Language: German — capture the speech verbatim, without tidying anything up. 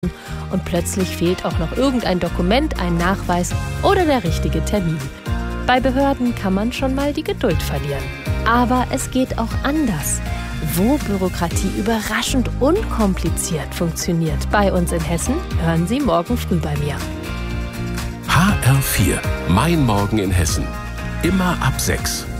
und plötzlich fehlt auch noch irgendein Dokument, ein Nachweis oder der richtige Termin. Bei Behörden kann man schon mal die Geduld verlieren. Aber es geht auch anders. Wo Bürokratie überraschend unkompliziert funktioniert bei uns in Hessen, hören Sie morgen früh bei mir. H R vier, mein Morgen in Hessen. Immer ab sechs.